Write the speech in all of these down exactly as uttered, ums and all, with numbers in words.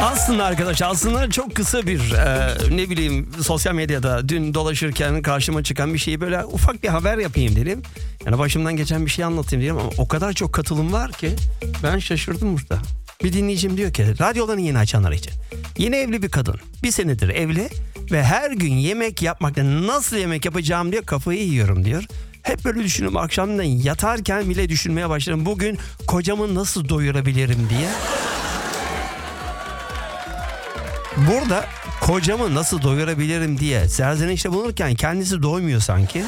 Aslında arkadaş aslında çok kısa bir e, ne bileyim sosyal medyada dün dolaşırken karşıma çıkan bir şeyi böyle ufak bir haber yapayım dedim. Yani başımdan geçen bir şey anlatayım dedim ama o kadar çok katılım var ki ben şaşırdım burada. Bir dinleyicim diyor ki radyolarını yeni açanlar için. Yeni evli bir kadın bir senedir evli ve her gün yemek yapmakta nasıl yemek yapacağım diye kafayı yiyorum diyor. Hep böyle düşünüyorum akşamdan yatarken bile düşünmeye başladım. Bugün kocamı nasıl doyurabilirim diye. Burada kocamı nasıl doyurabilirim diye serzenişte bulunurken kendisi doymuyor sanki.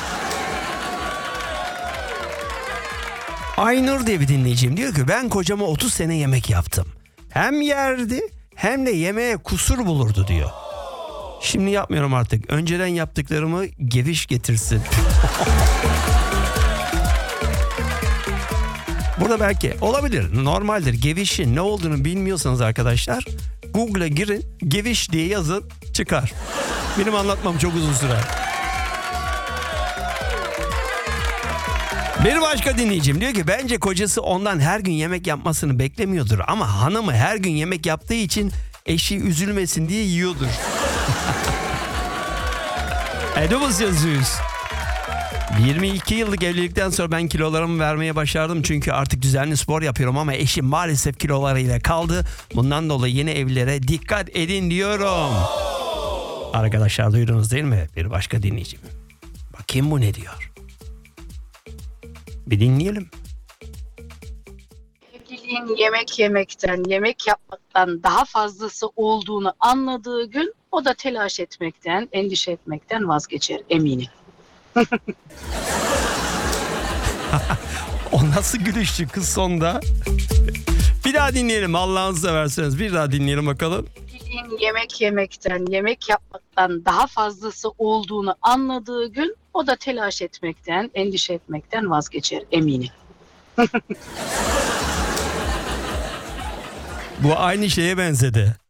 Aynur diye bir dinleyicim diyor ki ben kocama otuz sene yemek yaptım. Hem yerdi hem de yemeğe kusur bulurdu diyor. Şimdi yapmıyorum artık. Önceden yaptıklarımı geviş getirsin. Burada belki olabilir, normaldir. Gevişin ne olduğunu bilmiyorsanız arkadaşlar Google'a girin, geviş diye yazın, çıkar. Benim anlatmam çok uzun sürer. Bir başka dinleyicim diyor ki bence kocası ondan her gün yemek yapmasını beklemiyordur ama hanımı her gün yemek yaptığı için eşi üzülmesin diye yiyordur. Edobus yazıyoruz. yirmi iki yıllık evlilikten sonra ben kilolarımı vermeye başardım. Çünkü artık düzenli spor yapıyorum ama eşim maalesef kilolarıyla kaldı. Bundan dolayı yeni evlilere dikkat edin diyorum. Arkadaşlar duydunuz değil mi? Bir başka dinleyicim. Bakayım bu ne diyor. Bir dinleyelim. Evliliğin yemek yemekten, yemek yapmaktan daha fazlası olduğunu anladığı gün o da telaş etmekten, endişe etmekten vazgeçer eminim. O nasıl gülüştü kız sonda? Bir daha dinleyelim Allah'ınızı severseniz. Bir daha dinleyelim bakalım. Evliliğin yemek yemekten, yemek yapmaktan daha fazlası olduğunu anladığı gün o da telaş etmekten, endişe etmekten vazgeçer eminim. Bu aynı şeye benzedi.